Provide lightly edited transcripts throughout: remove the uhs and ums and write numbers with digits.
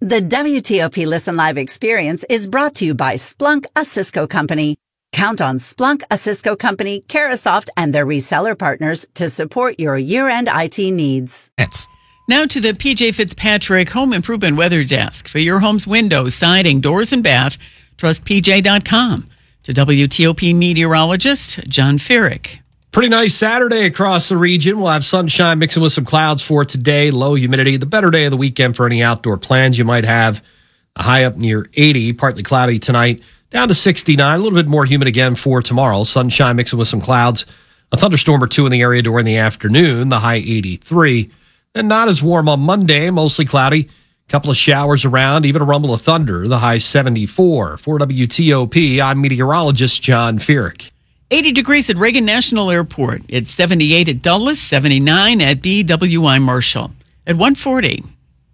The WTOP Listen Live experience is brought to you by Splunk, a Cisco company. Count on Splunk, a Cisco company, Carahsoft, and their reseller partners to support your year-end IT needs. Now to the PJ Fitzpatrick Home Improvement Weather Desk. For your home's windows, siding, doors, and bath, trust PJ.com. To WTOP meteorologist John Ferrick. Pretty nice Saturday across the region. We'll have sunshine mixing with some clouds for today. Low humidity. The better day of the weekend for any outdoor plans you might have. A high up near 80. Partly cloudy tonight. Down to 69. A little bit more humid again for tomorrow. Sunshine mixing with some clouds. A thunderstorm or two in the area during the afternoon. The high 83. And not as warm on Monday. Mostly cloudy. A couple of showers around. Even a rumble of thunder. The high 74. For WTOP, I'm meteorologist John Ferrick. 80 degrees at Reagan National Airport. It's 78 at Dulles, 79 at BWI Marshall. At 1:40.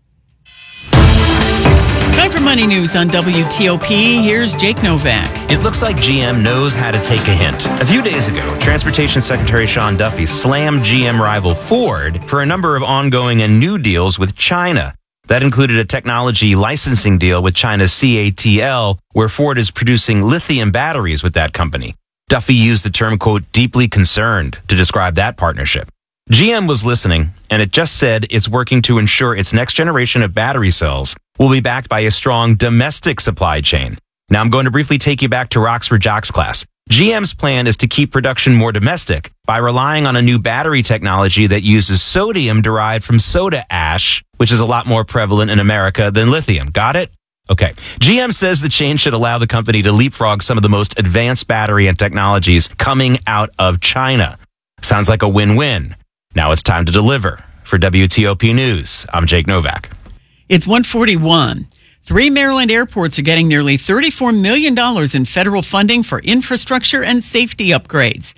Time for Money News on WTOP. Here's Jake Novak. It looks like GM knows how to take a hint. A few days ago, Transportation Secretary Sean Duffy slammed GM rival Ford for a number of ongoing and new deals with China. That included a technology licensing deal with China's CATL, where Ford is producing lithium batteries with that company. Duffy used the term, quote, deeply concerned to describe that partnership. GM was listening, and it just said it's working to ensure its next generation of battery cells will be backed by a strong domestic supply chain. Now I'm going to briefly take you back to Rocks for Jocks class. GM's plan is to keep production more domestic by relying on a new battery technology that uses sodium derived from soda ash, which is a lot more prevalent in America than lithium. Got it? Okay. GM says the change should allow the company to leapfrog some of the most advanced battery and technologies coming out of China. Sounds like a win-win. Now it's time to deliver. For WTOP News, I'm Jake Novak. It's 1:41. 3 Maryland airports are getting nearly $34 million in federal funding for infrastructure and safety upgrades.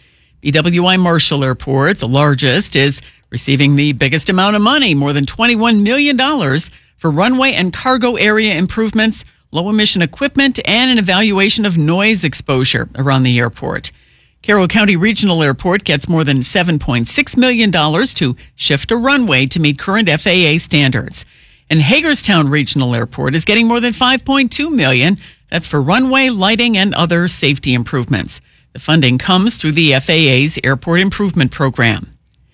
BWI Marshall Airport, the largest, is receiving the biggest amount of money, more than $21 million, for runway and cargo area improvements, low-emission equipment, and an evaluation of noise exposure around the airport. Carroll County Regional Airport gets more than $7.6 million to shift a runway to meet current FAA standards. And Hagerstown Regional Airport is getting more than $5.2 million. That's for runway, lighting, and other safety improvements. The funding comes through the FAA's Airport Improvement Program.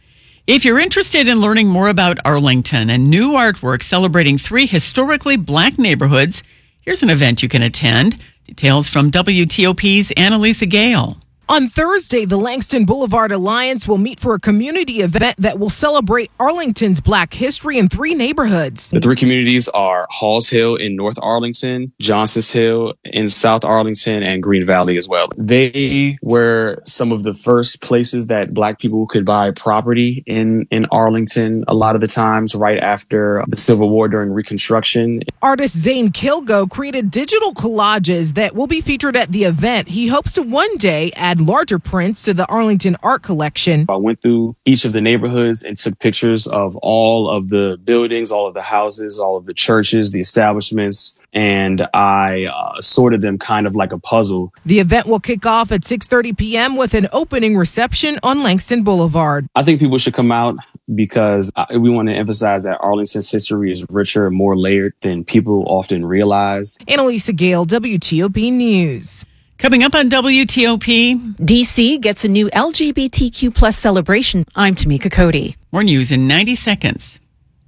If you're interested in learning more about Arlington and new artwork celebrating 3 historically black neighborhoods, here's an event you can attend. Details from WTOP's Annalisa Gale. On Thursday, the Langston Boulevard Alliance will meet for a community event that will celebrate Arlington's Black history in 3 neighborhoods. The 3 communities are Halls Hill in North Arlington, Johnson's Hill in South Arlington, and Green Valley as well. They were some of the first places that Black people could buy property in Arlington, a lot of the times right after the Civil War during Reconstruction. Artist Zane Kilgo created digital collages that will be featured at the event. He hopes to one day add larger prints to the Arlington art collection. I went through each of the neighborhoods and took pictures of all of the buildings, all of the houses, all of the churches, the establishments, and I sorted them kind of like a puzzle. The event will kick off at 6:30 p.m. with an opening reception on Langston Boulevard. I think people should come out because we want to emphasize that Arlington's history is richer and more layered than people often realize. Annalisa Gale, WTOP News. Coming up on WTOP, DC gets a new LGBTQ plus celebration. I'm Tamika Cody. More news in 90 seconds.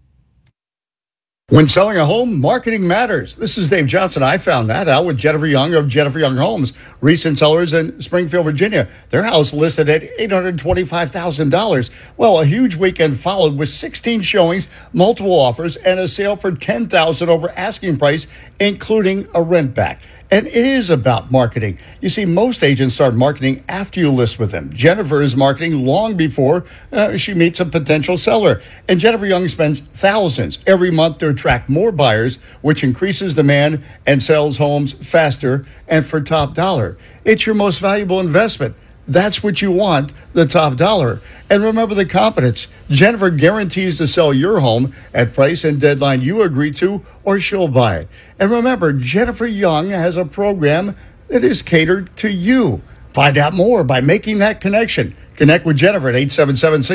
When selling a home, marketing matters. This is Dave Johnson. I found that out with Jennifer Young of Jennifer Young Homes, recent sellers in Springfield, Virginia. Their house listed at $825,000. Well, a huge weekend followed with 16 showings, multiple offers, and a sale for $10,000 over asking price, including a rent back. And it is about marketing. You see, most agents start marketing after you list with them. Jennifer is marketing long before she meets a potential seller. And Jennifer Young spends thousands every month to attract more buyers, which increases demand and sells homes faster and for top dollar. It's your most valuable investment. That's what you want, the top dollar. And remember the confidence. Jennifer guarantees to sell your home at price and deadline you agree to, or she'll buy it. And remember, Jennifer Young has a program that is catered to you. Find out more by making that connection. Connect with Jennifer at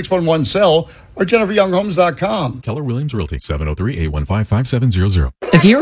877-611-SELL or JenniferYoungHomes.com. Keller Williams Realty, 703-815-5700. If you're